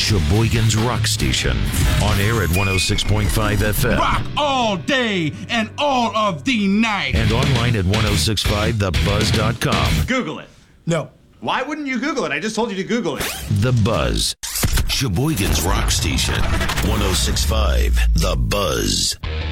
Sheboygan's Rock Station. On air at 106.5 FM. Rock all day and all of the night. And online at 1065thebuzz.com. Google it. No. Why wouldn't you Google it? I just told you to Google it. The Buzz. Sheboygan's Rock Station. 1065 The Buzz.